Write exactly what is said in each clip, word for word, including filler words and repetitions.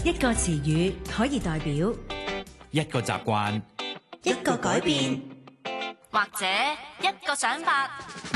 一個詞語可以代表一個習慣， 一個改變， 或者一個想法。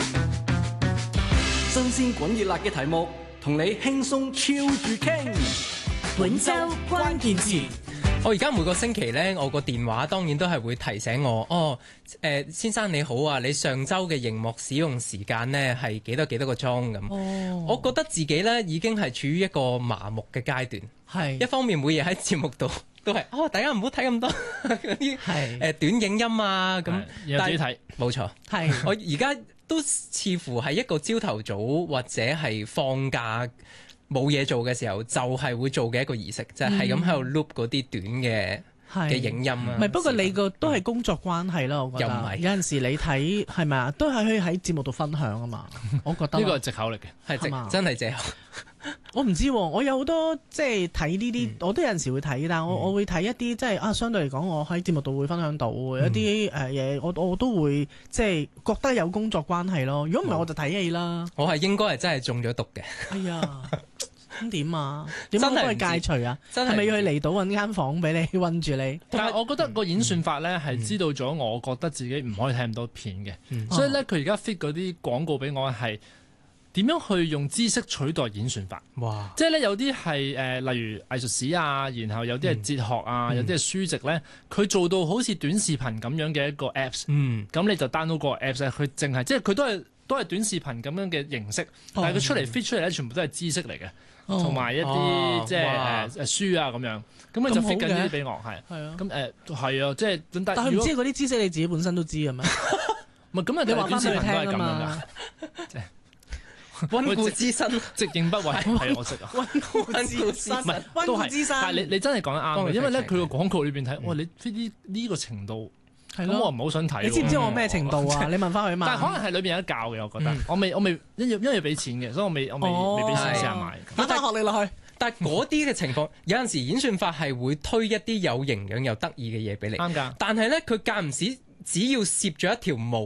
新鮮滾熱辣嘅題目，同你輕鬆超住傾。 本周關鍵詞。 我而家每個星期呢，我個電話當然都係會提醒我，哦，誒、呃，先生你好啊，你上週嘅熒幕使用時間呢係幾多幾多個鐘咁。 哦， 我覺得自己呢已經係處於一個麻木嘅階段。係一方面每日喺節目度都係，哦，大家唔好睇咁多嗰啲誒短影音啊咁， 有自己睇， 冇錯。係我而家都似乎係一個朝頭早或者係放假冇嘢做嘅時候，就係、是、會做嘅一個儀式，就係咁喺度 loop 嗰啲短嘅嘅影音啊。 唔係，不過你個都係工作關係啦，我覺得。又唔係有陣時你睇係咪啊？都係可以喺節目度分享啊嘛。我覺得呢個係藉口嚟嘅， 係藉真係藉口。 我唔知喎，我有好多即係睇呢啲，我都有陣時會睇，但係我、嗯、我會睇一啲即係啊，相對嚟講，我喺節目度會分享到一啲誒嘢，我我都會即係覺得有工作關係咯。如果唔係，我就睇戲啦。 我係應該係真係中咗毒嘅。 哎呀！咁點啊？點樣可以戒除啊？係咪要去離島揾間房俾你韞住你？ 但係我覺得個演算法咧係知道咗，我覺得自己唔可以睇咁多片嘅，嗯、所以咧佢而家 fit 嗰啲廣告俾我係點樣去用知識取代演算法？哇！即係咧有啲係誒，例如藝術史啊，然後有啲係哲學啊，嗯、有啲係書籍咧，佢做到好似短視頻咁樣嘅一個 apps，嗯，咁你就 download 個 apps 咧，佢淨係即係佢都係都係短視頻咁樣嘅形式，但係佢出嚟 fit 出嚟咧，全部都係知識嚟嘅。同埋一啲、哦、即係誒誒書啊咁樣，咁你就 fit 緊呢啲俾我，係係啊，咁誒係啊，即係但係唔知嗰啲知識你自己本身都知嘅咩？ 唔係咁啊，你話短視頻都係咁樣㗎，即係溫故知新， 直認不諱，係我識啊， 溫故知新，唔係溫故知新， 但係你你真係講得啱嘅，因為咧佢個廣告裏邊睇，哇你 fit 呢呢個程度。咁我唔係好想睇。你知唔知我咩程度啊？你問翻佢啊嘛。但係可能係裏邊有得教嘅，我覺得。我未我未因為因為要俾錢嘅，所以我未我未未俾錢試下買。 打翻學你落去。 但係嗰啲嘅情況，有陣時演算法係會推一啲有營養又得意嘅嘢俾你。啱㗎。但係咧，佢間唔時只要攝咗一條毛。